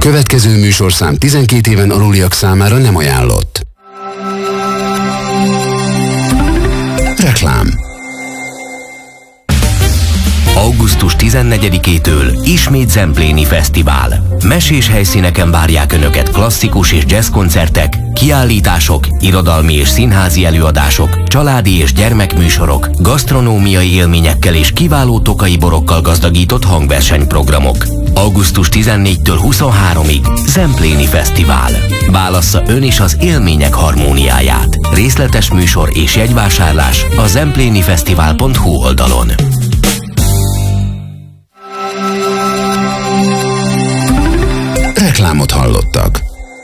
következő műsorszám 12 éven aluliak számára nem ajánlott. Reklám. Augusztus 14-től ismét Zempléni Fesztivál. Mesés helyszíneken várják Önöket klasszikus és jazz koncertek, kiállítások, irodalmi és színházi előadások, családi és gyermekműsorok, gasztronómiai élményekkel és kiváló tokai borokkal gazdagított hangversenyprogramok. Augusztus 14-től 23-ig Zempléni Fesztivál. Válassza ön is az élmények harmóniáját. Részletes műsor és jegyvásárlás a zemplénifesztivál.hu oldalon. Reklámot hallottak.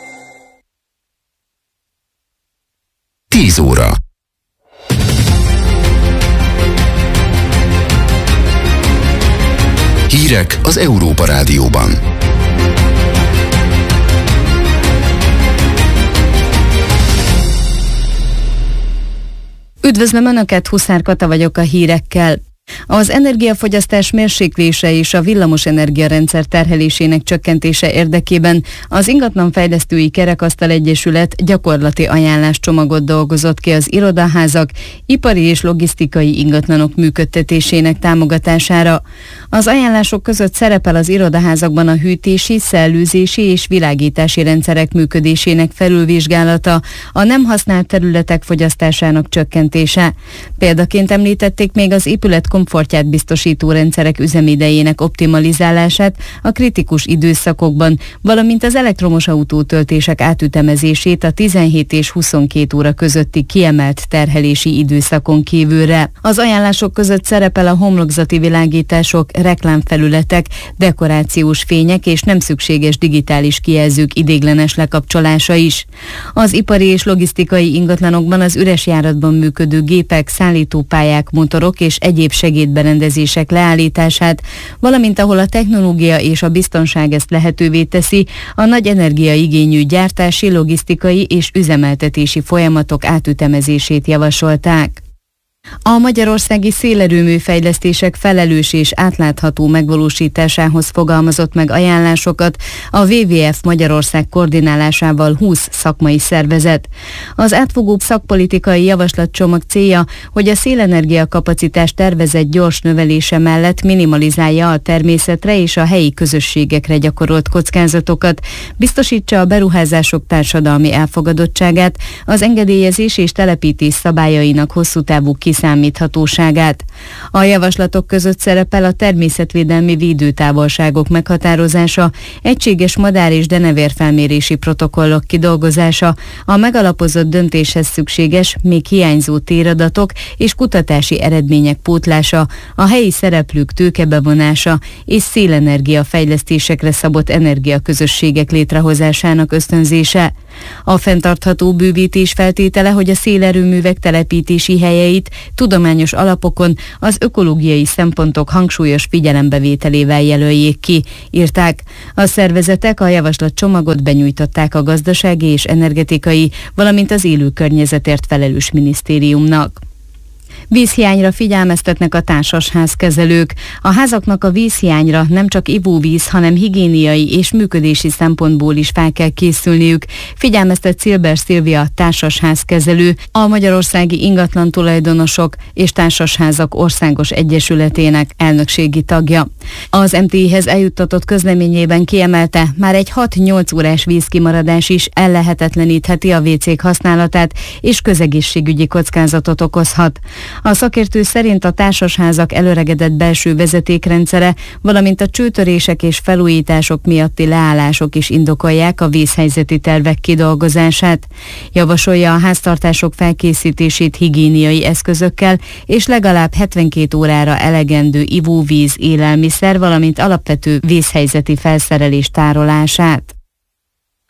10 óra. Hírek az Európa Rádióban. Üdvözlöm Önöket, Huszár Kata vagyok a hírekkel. Az energiafogyasztás mérséklése és a villamos energiarendszer terhelésének csökkentése érdekében az Ingatlanfejlesztői Kerekasztal Egyesület gyakorlati ajánláscsomagot dolgozott ki az irodaházak, ipari és logisztikai ingatlanok működtetésének támogatására. Az ajánlások között szerepel az irodaházakban a hűtési, szellőzési és világítási rendszerek működésének felülvizsgálata, a nem használt területek fogyasztásának csökkentése. Példaként említették még az épület komfortját biztosító rendszerek üzemidejének optimalizálását a kritikus időszakokban, valamint az elektromos autótöltések átütemezését a 17 és 22 óra közötti kiemelt terhelési időszakon kívülre. Az ajánlások között szerepel a homlokzati világítások, reklámfelületek, dekorációs fények és nem szükséges digitális kijelzők ideiglenes lekapcsolása is. Az ipari és logisztikai ingatlanokban az üres járatban működő gépek, szállítópályák, motorok és egyéb segédberendezések leállítását, valamint ahol a technológia és a biztonság ezt lehetővé teszi, a nagy energiaigényű gyártási, logisztikai és üzemeltetési folyamatok átütemezését javasolták. A magyarországi szélerőmű fejlesztések felelős és átlátható megvalósításához fogalmazott meg ajánlásokat a WWF Magyarország koordinálásával 20 szakmai szervezet. Az átfogó szakpolitikai javaslatcsomag célja, hogy a szélenergia kapacitás tervezett gyors növelése mellett minimalizálja a természetre és a helyi közösségekre gyakorolt kockázatokat, biztosítsa a beruházások társadalmi elfogadottságát, az engedélyezés és telepítés szabályainak hosszú távú kiszámíthatóságát. A javaslatok között szerepel a természetvédelmi védőtávolságok meghatározása, egységes madár- és denevérfelmérési protokollok kidolgozása, a megalapozott döntéshez szükséges, még hiányzó téradatok és kutatási eredmények pótlása, a helyi szereplők tőkebevonása és szélenergia fejlesztésekre szabott energiaközösségek létrehozásának ösztönzése. A fenntartható bővítés feltétele, hogy a szélerőművek telepítési helyeit tudományos alapokon az ökológiai szempontok hangsúlyos figyelembevételével jelöljék ki, írták. A szervezetek a javaslatcsomagot benyújtották a gazdasági és energetikai, valamint az élő környezetért felelős minisztériumnak. Vízhiányra figyelmeztetnek a társasházkezelők. A házaknak a vízhiányra nem csak ivóvíz, hanem higiéniai és működési szempontból is fel kell készülniük, figyelmeztet Szilber Szilvia társasházkezelő, a Magyarországi Ingatlan Tulajdonosok és Társasházak Országos Egyesületének elnökségi tagja. Az MTI-hez eljuttatott közleményében kiemelte, már egy 6-8 órás vízkimaradás is ellehetetlenítheti a WC-k használatát és közegészségügyi kockázatot okozhat. A szakértő szerint a társasházak előregedett belső vezetékrendszere, valamint a csőtörések és felújítások miatti leállások is indokolják a vízhelyzeti tervek kidolgozását. Javasolja a háztartások felkészítését higiéniai eszközökkel és legalább 72 órára elegendő ivóvíz, élelmiszer, valamint alapvető vízhelyzeti felszerelés tárolását.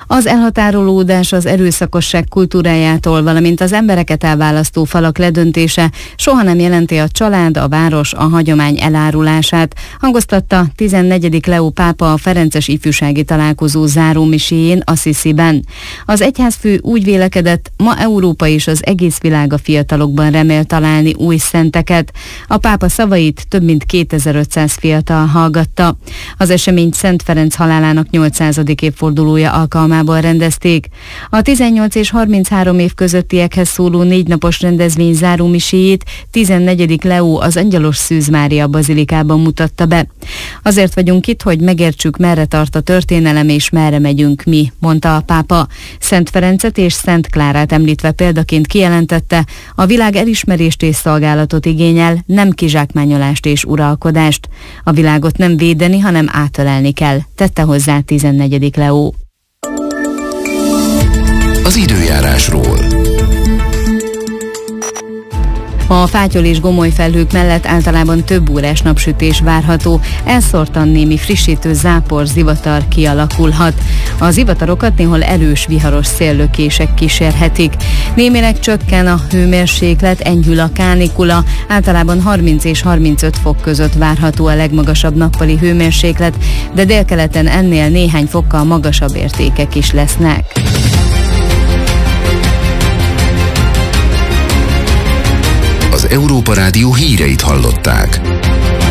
Az elhatárolódás az erőszakosság kultúrájától, valamint az embereket elválasztó falak ledöntése soha nem jelenti a család, a város, a hagyomány elárulását, hangoztatta 14. Leó pápa a Ferences ifjúsági találkozó zárómiséjén Assisiben. Az egyházfő úgy vélekedett, ma Európa és az egész világ a fiatalokban remél találni új szenteket. A pápa szavait több mint 2500 fiatal hallgatta. Az eseményt Szent Ferenc halálának 800. évfordulója alkalmával rendezték. A 18 és 33 év közöttiekhez szóló 4 napos rendezvény zárómiséjét 14. Leó az Angyalos Szűz Mária bazilikában mutatta be. Azért vagyunk itt, hogy megértsük, merre tart a történelem és merre megyünk mi, mondta a pápa. Szent Ferencet és Szent Klárát említve példaként kijelentette, a világ elismerést és szolgálatot igényel, nem kizsákmányolást és uralkodást. A világot nem védeni, hanem átölelni kell, tette hozzá 14. Leó. Az időjárásról. A fátyol és gomoly felhők mellett általában több órás napsütés várható, elszórtan némi frissítő zápor, zivatar kialakulhat. A zivatarokat néhol erős viharos széllökések kísérhetik. Némileg csökken a hőmérséklet, enyhül a kánikula, általában 30 és 35 fok között várható a legmagasabb nappali hőmérséklet, de délkeleten ennél néhány fokkal magasabb értékek is lesznek. Az Európa Rádió híreit hallották.